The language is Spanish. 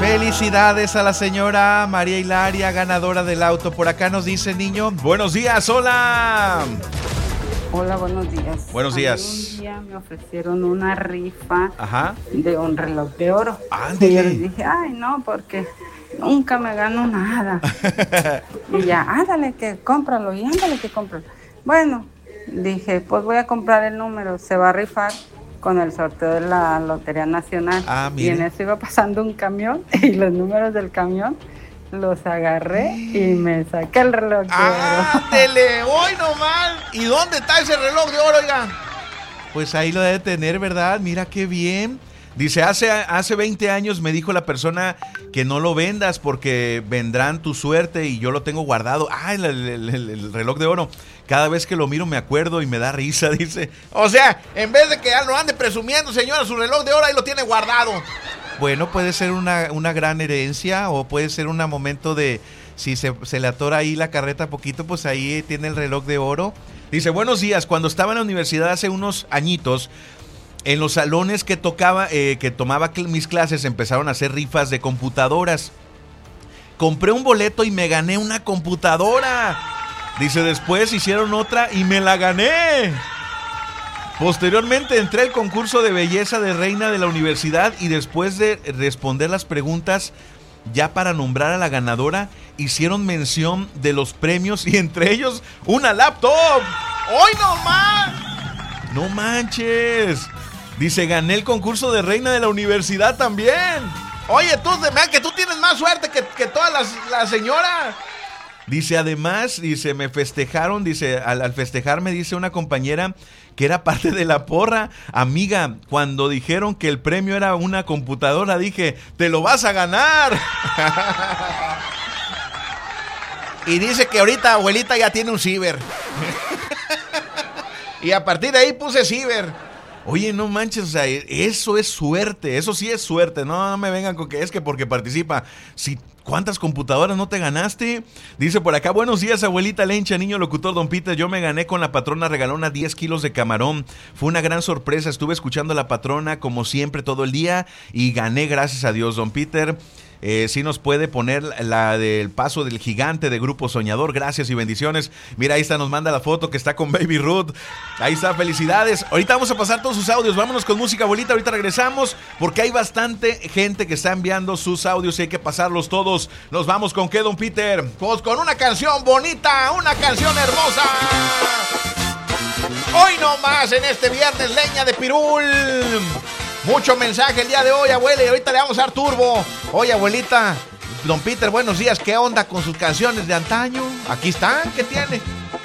Felicidades a la señora María Hilaria, ganadora del auto. Por acá nos dice niño. Buenos días, hola. Hola, buenos días. Buenos días. Un día me ofrecieron una rifa Ajá. de un reloj de oro. Ándale. Y yo les dije, ay, no, porque nunca me gano nada. Y ya, ándale que cómpralo, y ándale que cómpralo. Bueno, dije, pues voy a comprar el número, se va a rifar con el sorteo de la Lotería Nacional. Y en eso iba pasando un camión y los números del camión los agarré y me saqué el reloj de oro. ¡Ándele! ¡Hoy nomás! ¿Y dónde está ese reloj de oro, oiga? Pues ahí lo debe tener, ¿verdad? Mira qué bien. Dice, hace 20 años me dijo la persona que no lo vendas porque vendrán tu suerte y yo lo tengo guardado. Ah, el reloj de oro. Cada vez que lo miro me acuerdo y me da risa, dice. O sea, en vez de que ya lo ande presumiendo, señora, su reloj de oro ahí lo tiene guardado. Bueno, puede ser una gran herencia o puede ser un momento de... Si se le atora ahí la carreta poquito, pues ahí tiene el reloj de oro. Dice, buenos días, cuando estaba en la universidad hace unos añitos... En los salones que tomaba mis clases empezaron a hacer rifas de computadoras. Compré un boleto y me gané una computadora. Dice, después hicieron otra y me la gané. Posteriormente entré al concurso de belleza de reina de la universidad y después de responder las preguntas, ya para nombrar a la ganadora, hicieron mención de los premios y entre ellos una laptop. ¡Hoy no más! ¡No manches! Dice, gané el concurso de reina de la universidad también. Oye, tú, que tú tienes más suerte que todas las señoras. Dice, además, dice, me festejaron, dice, al festejarme, dice una compañera que era parte de la porra. Amiga, cuando dijeron que el premio era una computadora, dije, te lo vas a ganar. Y dice que ahorita abuelita ya tiene un ciber. Y a partir de ahí puse ciber. Oye, no manches, o sea, eso es suerte, eso sí es suerte, no me vengan con que es que porque participa. Si, ¿cuántas computadoras no te ganaste? Dice por acá, buenos días, abuelita Lencha, niño locutor Don Peter, yo me gané con la patrona regalona 10 kilos de camarón. Fue una gran sorpresa, estuve escuchando a la patrona como siempre todo el día y gané, gracias a Dios, Don Peter. Sí nos puede poner la del paso del gigante de Grupo Soñador, gracias y bendiciones. Mira, ahí está, nos manda la foto que está con Baby Ruth. Ahí está, felicidades. Ahorita vamos a pasar todos sus audios, vámonos con música, abuelita, ahorita regresamos porque hay bastante gente que está enviando sus audios y hay que pasarlos todos. Nos vamos con ¿qué, Don Peter? Pues con una canción bonita, una canción hermosa. Hoy nomás en este viernes, leña de pirul. Mucho mensaje el día de hoy, abuela, y ahorita le vamos a dar turbo. Oye, abuelita, Don Peter, buenos días. ¿Qué onda con sus canciones de antaño? Aquí están, ¿qué tiene?